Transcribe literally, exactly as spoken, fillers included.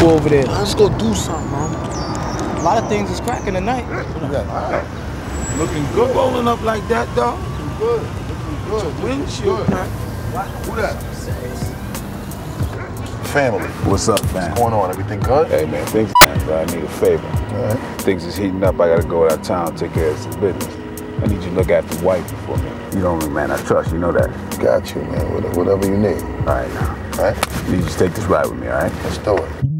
go over there. Let's go do something, man. A lot of things is cracking tonight. Yeah. Looking good rolling up like that, dog. Looking good. Looking good. Windshield crack. Who that? Family. What's up, man? What's going on? Everything good? Hey, man, things bro. I need a favor. All right. Things is heating up. I gotta go out of town, take care of some business. I need you to look after the wifey for me. You know me, man. I trust you. Know that. Got you, man. Whatever you need. All right, now. All right? You just take this ride with me, all right? Let's do it.